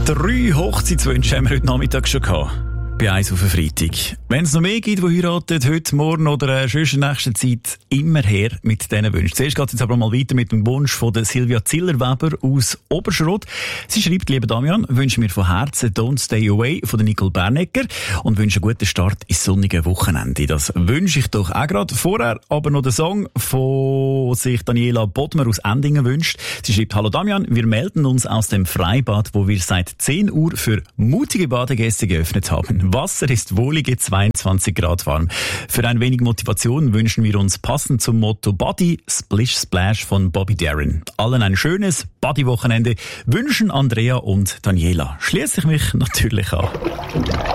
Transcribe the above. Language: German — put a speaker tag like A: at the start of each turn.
A: 3 Hochzeitswünsche haben wir heute Nachmittag schon gehabt. Bei eins auf den Freitag. Wenn es noch mehr gibt, die heiraten, heute, morgen oder schon in der nächsten Zeit, immer her mit diesen Wünschen. Zuerst geht es jetzt aber mal weiter mit dem Wunsch von der Silvia Zillerweber aus Oberschrott. Sie schreibt, lieber Damian, wünsche mir von Herzen Don't Stay Away von der Nicole Bernecker und wünsche einen guten Start ins sonnige Wochenende. Das wünsche ich doch auch gerade. Vorher aber noch der Song, von sich Daniela Bodmer aus Endingen wünscht. Sie schreibt, hallo Damian, wir melden uns aus dem Freibad, wo wir seit 10 Uhr für mutige Badegäste geöffnet haben. Wasser ist wohlige 22 Grad warm. Für ein wenig Motivation wünschen wir uns passend zum Motto Body Splish Splash von Bobby Darin. Allen ein schönes Body-Wochenende wünschen Andrea und Daniela. Schließe ich mich natürlich an.